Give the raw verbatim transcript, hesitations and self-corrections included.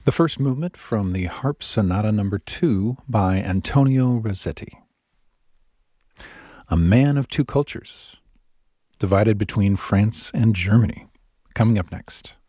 The first movement from the Harp Sonata number two by Antonio Rossetti. A man of two cultures, divided between France and Germany. Coming up next.